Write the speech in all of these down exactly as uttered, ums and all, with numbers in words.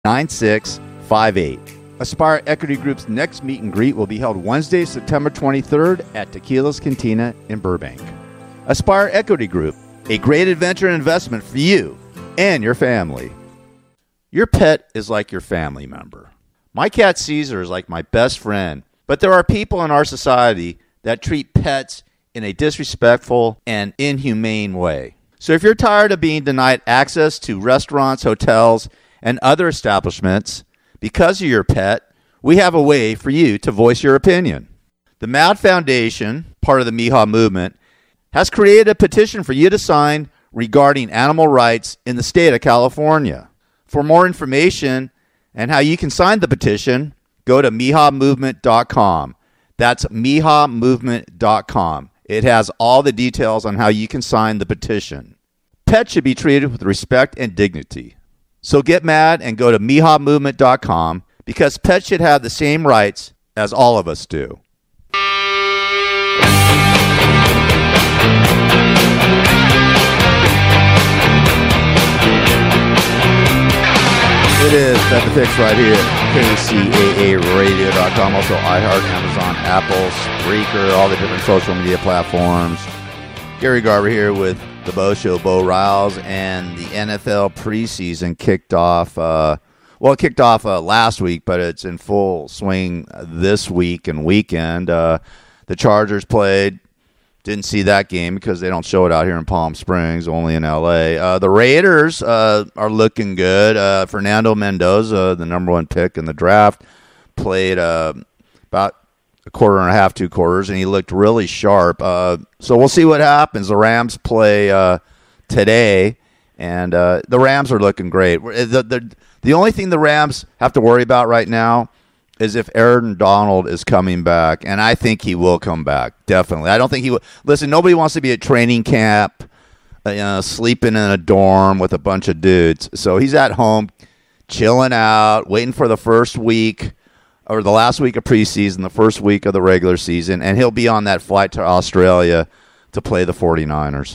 nine six five eight. Aspire Equity Group's next meet and greet will be held Wednesday, September twenty-third at Tequila's Cantina in Burbank. Aspire Equity Group, a great adventure and investment for you and your family. Your pet is like your family member. My cat Caesar is like my best friend, but there are people in our society that treat pets in a disrespectful and inhumane way. So if you're tired of being denied access to restaurants, hotels, and other establishments because of your pet, we have a way for you to voice your opinion. The Mad Foundation, part of the Meehaw movement, has created a petition for you to sign regarding animal rights in the state of California. For more information and how you can sign the petition, go to meehaw movement dot com. That's meehaw movement dot com. It has all the details on how you can sign the petition. Pets should be treated with respect and dignity. So get mad and go to meehaw movement dot com because pets should have the same rights as all of us do. It is Bet the Picks right here, K C A A radio dot com, also iHeart, Amazon, Apple, Spreaker, all the different social media platforms. Gary Garver here with the Bo Show, Bo Riles, and the N F L preseason kicked off, uh, well, it kicked off uh, last week, but it's in full swing this week and weekend. Uh, the Chargers played. Didn't see that game because they don't show it out here in Palm Springs, only in L A. Uh, the Raiders uh, are looking good. Uh, Fernando Mendoza, the number one pick in the draft, played uh, about a quarter and a half, two quarters, and he looked really sharp. Uh, so we'll see what happens. The Rams play uh, today, and uh, the Rams are looking great. The, the, the only thing the Rams have to worry about right now is if Aaron Donald is coming back, and I think he will come back, definitely. I don't think he will. Listen, nobody wants to be at training camp, uh, you know, sleeping in a dorm with a bunch of dudes. So he's at home, chilling out, waiting for the first week, or the last week of preseason, the first week of the regular season, and he'll be on that flight to Australia to play the 49ers.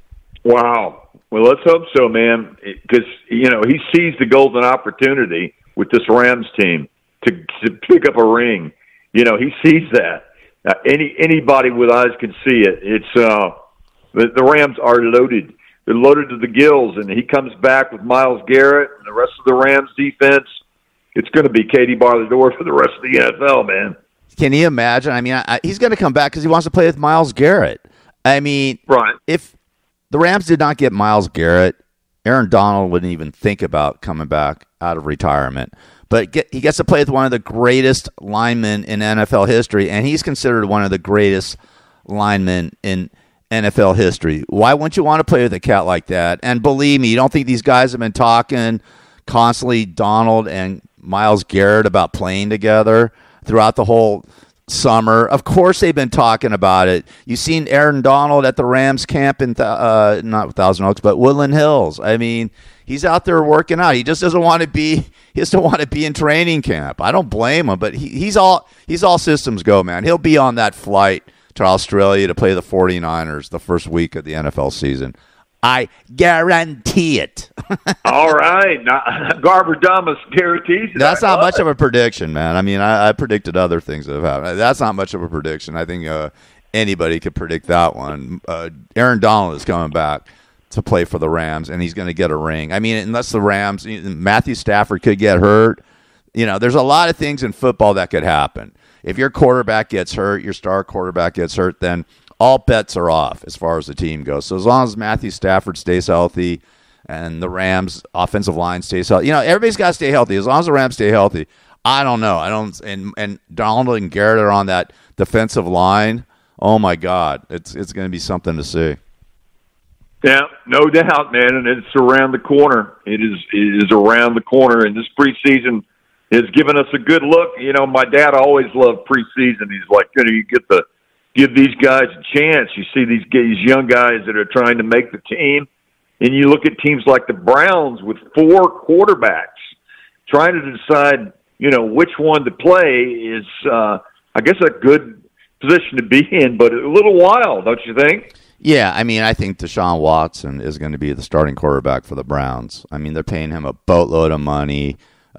Wow. Well, let's hope so, man, because, you know, he sees the golden opportunity with this Rams team. To, to pick up a ring. You know, he sees that. Uh, any Anybody with eyes can see it. It's uh, the, the Rams are loaded. They're loaded to the gills, and he comes back with Myles Garrett and the rest of the Rams defense. It's going to be Katie bar the door for the rest of the N F L, man. Can you imagine? I mean, I, he's going to come back because he wants to play with Myles Garrett. I mean, right. If the Rams did not get Myles Garrett, Aaron Donald wouldn't even think about coming back out of retirement. But get, he gets to play with one of the greatest linemen in N F L history, and he's considered one of the greatest linemen in N F L history. Why wouldn't you want to play with a cat like that? And believe me, you don't think these guys have been talking constantly, Donald and Myles Garrett, about playing together throughout the whole summer? Of course they've been talking about it. You've seen Aaron Donald at the Rams camp in, th- uh, not Thousand Oaks, but Woodland Hills. I mean, he's out there working out. He just doesn't want to be. He doesn't want to be in training camp. I don't blame him, but he, he's all he's all systems go, man. He'll be on that flight to Australia to play the 49ers the first week of the N F L season. I guarantee it. All right, not, Garver Thomas guarantees it. That's not much of a prediction, man. I mean, I, I predicted other things that have happened. That's not much of a prediction. I think uh, anybody could predict that one. Uh, Aaron Donald is coming back to play for the Rams, and he's going to get a ring. I mean, unless the Rams, Matthew Stafford could get hurt. You know, there's a lot of things in football that could happen. If your quarterback gets hurt, your star quarterback gets hurt, then all bets are off as far as the team goes. So as long as Matthew Stafford stays healthy and the Rams' offensive line stays healthy, you know, everybody's got to stay healthy. As long as the Rams stay healthy, I don't know. I don't. And and Donald and Garrett are on that defensive line. Oh my God, it's it's going to be something to see. Yeah, no doubt, man, and it's around the corner. It is it is around the corner, and this preseason has given us a good look. You know, my dad always loved preseason. He's like, you know, you get the give these guys a chance. You see these these young guys that are trying to make the team, and you look at teams like the Browns with four quarterbacks trying to decide, you know, which one to play is, uh, I guess, a good position to be in, but a little wild, don't you think? Yeah, I mean, I think Deshaun Watson is going to be the starting quarterback for the Browns. I mean, they're paying him a boatload of money.